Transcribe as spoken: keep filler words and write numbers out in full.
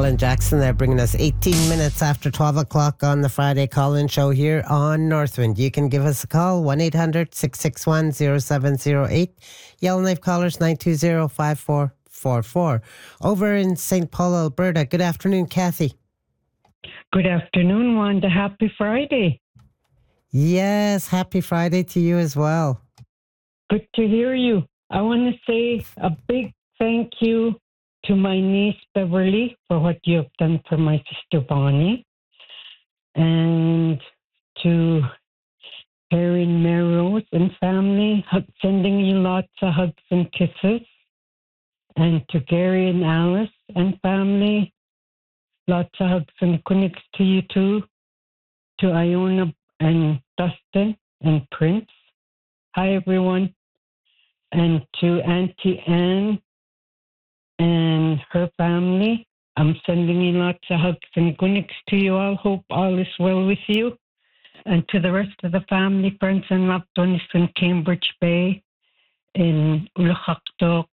Colin Jackson there, bringing us eighteen minutes after twelve o'clock on the Friday call-in show here on Northwind. You can give us a call, one eight hundred six six one oh seven oh eight. Yellowknife callers, nine two zero five four four four. Over in Saint Paul, Alberta, good afternoon, Kathy. Good afternoon, Wanda. Happy Friday. Yes, happy Friday to you as well. Good to hear you. I want to say a big thank you to my niece Beverly for what you have done for my sister Bonnie, and to Erin Melrose and family, sending you lots of hugs and kisses, and to Gary and Alice and family, lots of hugs and connects to you too, to Iona and Dustin and Prince. Hi everyone, and to Auntie Anne and her family. I'm sending you lots of hugs and good nights to you all. Hope all is well with you. And to the rest of the family, friends and loved ones in Cambridge Bay, in Ulachaktok,